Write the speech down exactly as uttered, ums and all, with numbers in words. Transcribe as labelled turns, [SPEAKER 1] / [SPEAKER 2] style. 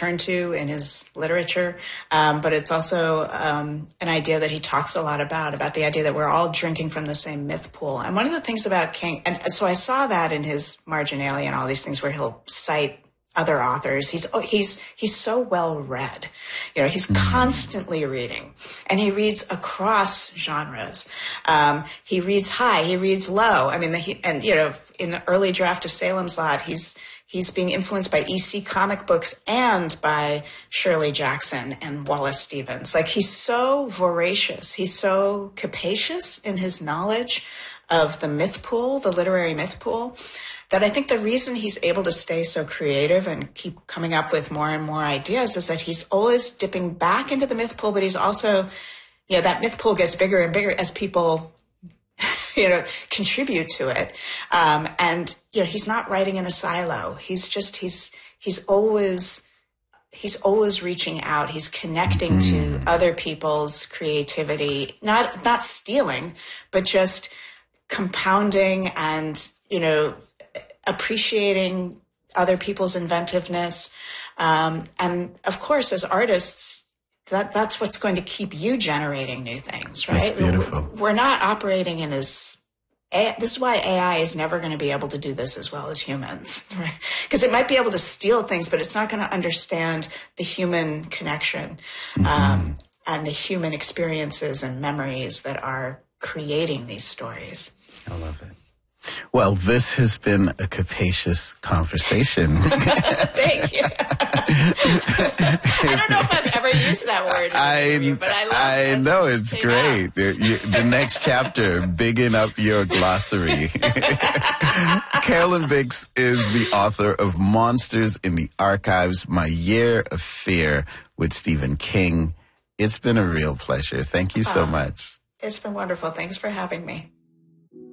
[SPEAKER 1] turn to in his literature. Um, but it's also um, an idea that he talks a lot about, about the idea that we're all drinking from the same myth pool. And one of the things about King, and so I saw that in his Marginalia and all these things where he'll cite other authors. He's oh, he's he's so well read. You know, he's mm-hmm. constantly reading, and he reads across genres. Um, he reads high, he reads low. I mean, the, he, and you know, in the early draft of Salem's Lot, he's he's being influenced by E C comic books and by Shirley Jackson and Wallace Stevens. Like, he's so voracious, he's so capacious in his knowledge of the myth pool, the literary myth pool, that I think the reason he's able to stay so creative and keep coming up with more and more ideas is that he's always dipping back into the myth pool, but he's also, you know, that myth pool gets bigger and bigger as people, you know, contribute to it. Um, and, you know, he's not writing in a silo. He's just, he's, he's always, he's always reaching out. He's connecting mm. to other people's creativity, not, not stealing, but just compounding and, you know, appreciating other people's inventiveness. Um, and of course, as artists, that that's what's going to keep you generating new things, right?
[SPEAKER 2] That's beautiful.
[SPEAKER 1] We're, we're not operating in as, this is why A I is never going to be able to do this as well as humans, right? Because it might be able to steal things, but it's not going to understand the human connection, mm-hmm. um, and the human experiences and memories that are creating these stories.
[SPEAKER 2] I love it. Well, this has been a capacious conversation.
[SPEAKER 1] Thank you. I don't know if I've ever used that word in an
[SPEAKER 2] I,
[SPEAKER 1] interview, but I love
[SPEAKER 2] I
[SPEAKER 1] it.
[SPEAKER 2] know, it's great. You, the next chapter, bigging up your glossary. Carolyn Bix is the author of Monsters in the Archives, My Year of Fear with Stephen King. It's been a real pleasure. Thank you so uh, much.
[SPEAKER 1] It's been wonderful. Thanks for having me.